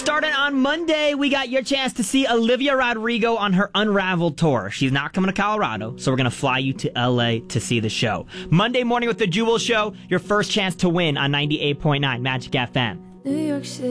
Starting on Monday, we got your chance to see Olivia Rodrigo on her Unraveled tour. She's not coming to Colorado, so we're going to fly you to LA to see the show. Monday morning with the Jubal Show, your first chance to win on 98.9 Magic FM. New York City.